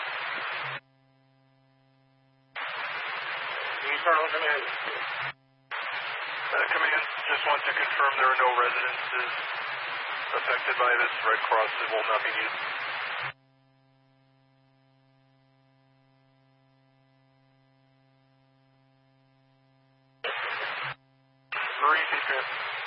Colonel Command. Command, just want to confirm there are no residences affected by this. Red Cross will not be needed. Marine,